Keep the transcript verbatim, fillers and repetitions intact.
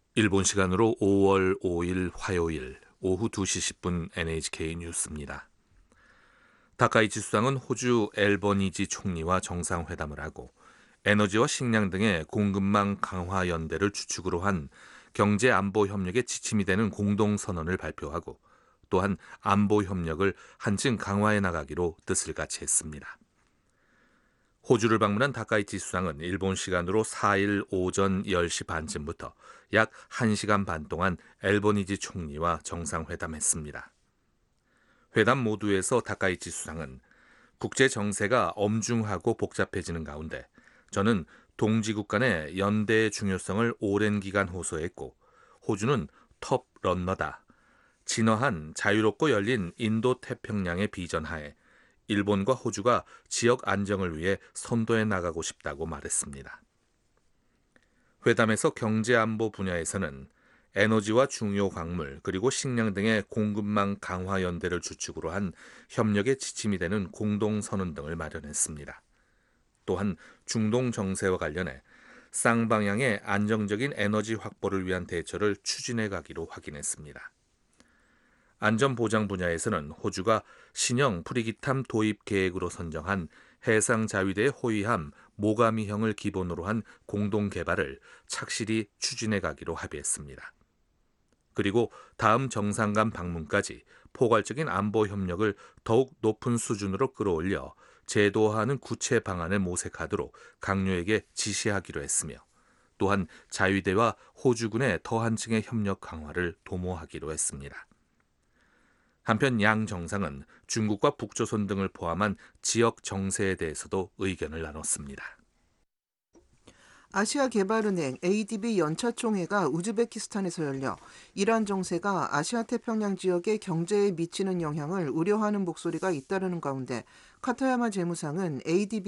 일본 시간으로 오월 오일 화요일 오후 두 시 십 분 엔에이치케이 뉴스입니다. 다카이치 수상은 호주 앨버니지 총리와 정상회담을 하고 에너지와 식량 등의 공급망 강화 연대를 주축으로 한 경제 안보 협력의 지침이 되는 공동선언을 발표하고 또한 안보 협력을 한층 강화해 나가기로 뜻을 같이 했습니다. 호주를 방문한 다카이치 수상은 일본 시간으로 사일 오전 열 시 반쯤부터 약 한 시간 반 동안 앨버니지 총리와 정상회담했습니다. 회담 모두에서 다카이치 수상은 국제 정세가 엄중하고 복잡해지는 가운데 저는 동지국 간의 연대의 중요성을 오랜 기간 호소했고 호주는 톱 런너다. 진화한 자유롭고 열린 인도태평양의 비전 하에 일본과 호주가 지역 안정을 위해 선도해 나가고 싶다고 말했습니다. 회담에서 경제안보 분야에서는 에너지와 중요 광물 그리고 식량 등의 공급망 강화 연대를 주축으로 한 협력의 지침이 되는 공동선언 등을 마련했습니다. 또한 중동 정세와 관련해 쌍방향의 안정적인 에너지 확보를 위한 대처를 추진해 가기로 확인했습니다. 안전보장 분야에서는 호주가 신형 프리기탐 도입 계획으로 선정한 해상자위대의 호위함 모가미형을 기본으로 한 공동개발을 착실히 추진해 가기로 합의했습니다. 그리고 다음 정상 간 방문까지 포괄적인 안보 협력을 더욱 높은 수준으로 끌어올려 제도화하는 구체 방안을 모색하도록 강요에게 지시하기로 했으며 또한 자위대와 호주군의 더 한층의 협력 강화를 도모하기로 했습니다. 한편 양 정상은 중국과 북조선 등을 포함한 지역 정세에 대해서도 의견을 나눴습니다. 아시아개발은행 에이디비 연차총회가 우즈베키스탄에서 열려 이란 정세가 아시아태평양 지역의 경제에 미치는 영향을 우려하는 목소리가 잇따르는 가운데 카타야마 재무상은 에이디비